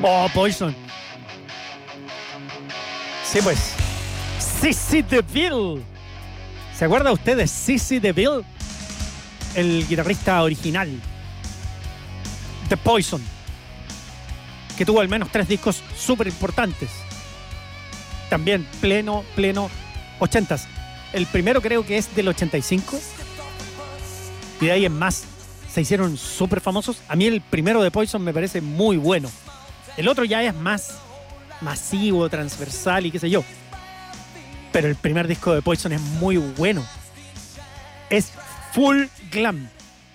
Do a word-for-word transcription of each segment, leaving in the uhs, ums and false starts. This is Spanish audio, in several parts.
Oh, Poison. Sí, pues. Sissy DeVille. ¿Se acuerda usted de Sissy DeVille? El guitarrista original de Poison, que tuvo al menos tres discos súper importantes. También pleno, pleno ochentas. El primero creo que es del ochenta y cinco. Y de ahí en más se hicieron súper famosos. A mí el primero de Poison me parece muy bueno. El otro ya es más masivo, transversal y qué sé yo. Pero el primer disco de Poison es muy bueno. Es full glam.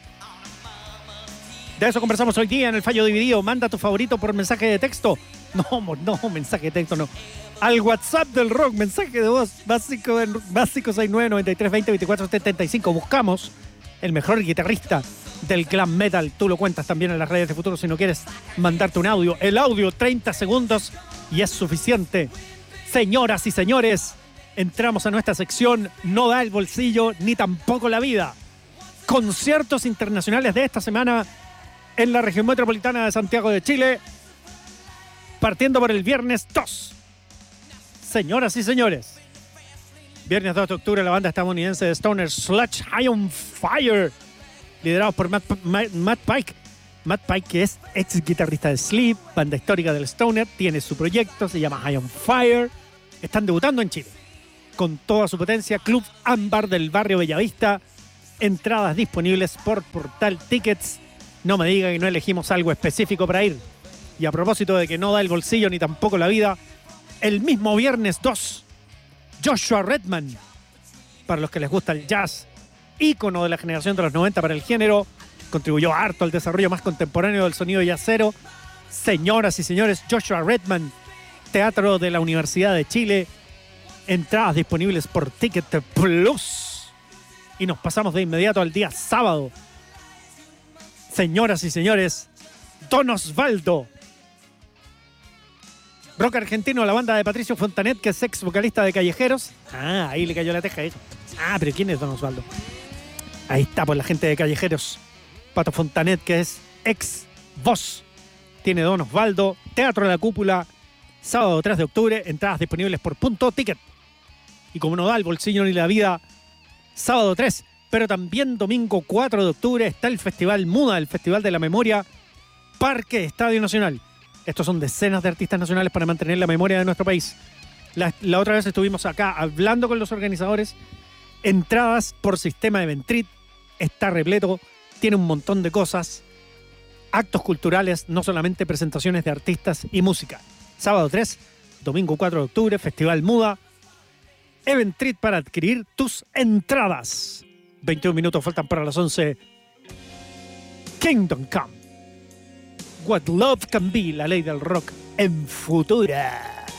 De eso conversamos hoy día en el Fallo Dividido. Manda tu favorito por mensaje de texto. No, no, mensaje de texto no. Al WhatsApp del rock, mensaje de voz básico, básico sesenta y nueve, noventa y tres, veinte, veinticuatro, setenta y cinco. Buscamos el mejor guitarrista del glam metal. Tú lo cuentas también en las redes de Futuro si no quieres mandarte un audio. El audio, treinta segundos y es suficiente. Señoras y señores, entramos a nuestra sección No da el bolsillo ni tampoco la vida. Conciertos internacionales de esta semana en la región metropolitana de Santiago de Chile, partiendo por el viernes dos. Señoras y señores, viernes dos de octubre, la banda estadounidense de Stoner Sludge High on Fire, liderados por Matt, Matt, Matt Pike. Matt Pike, que es ex guitarrista de Sleep, banda histórica del Stoner, tiene su proyecto, se llama High on Fire. Están debutando en Chile con toda su potencia. Club Ámbar del barrio Bellavista. Entradas disponibles por Portal Tickets. No me diga que no elegimos algo específico para ir. Y a propósito de que no da el bolsillo ni tampoco la vida, el mismo viernes dos, Joshua Redman, para los que les gusta el jazz, ícono de la generación de los noventa para el género, contribuyó harto al desarrollo más contemporáneo del sonido jazzero. Señoras y señores, Joshua Redman, Teatro de la Universidad de Chile, entradas disponibles por Ticket Plus. Y nos pasamos de inmediato al día sábado. Señoras y señores, Don Osvaldo, rock argentino, la banda de Patricio Fontanet, que es ex vocalista de Callejeros. Ah, ahí le cayó la teja. Eso. Ah, pero ¿quién es Don Osvaldo? Ahí está, pues la gente de Callejeros. Pato Fontanet, que es ex voz. Tiene Don Osvaldo, Teatro de la Cúpula, sábado tres de octubre, entradas disponibles por Punto Ticket. Y como no da el bolsillo ni la vida, sábado tres, pero también domingo cuatro de octubre está el Festival MUDA, el Festival de la Memoria, Parque Estadio Nacional. Estos son decenas de artistas nacionales para mantener la memoria de nuestro país. La, la otra vez estuvimos acá hablando con los organizadores. Entradas por sistema Eventrit. Está repleto. Tiene un montón de cosas. Actos culturales, no solamente presentaciones de artistas y música. Sábado tres, domingo cuatro de octubre, Festival MUDA. Eventrit para adquirir tus entradas. veintiún minutos faltan para las once. Kingdom Come. What Love Can Be, la ley del rock en Futura.